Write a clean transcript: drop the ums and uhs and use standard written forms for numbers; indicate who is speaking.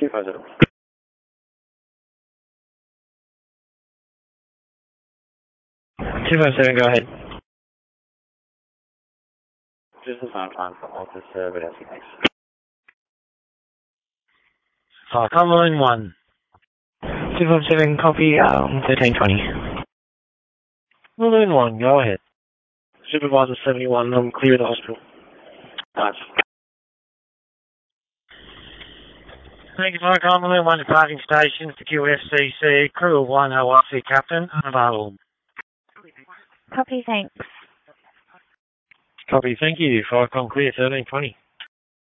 Speaker 1: 250. 257, go ahead. Just the phone time for Officer Badowski, thanks.
Speaker 2: Cumberland 1.
Speaker 1: 257, copy, 1320.
Speaker 2: Cumberland 1, go ahead.
Speaker 1: Supervisor 71, I'm clear of the hospital. Nice.
Speaker 2: Thank you for Cumberland 1 departing station for QFCC, crew of 1 ORC Captain, unavailable.
Speaker 3: Copy, thanks.
Speaker 2: Copy, thank you. Clear 1320.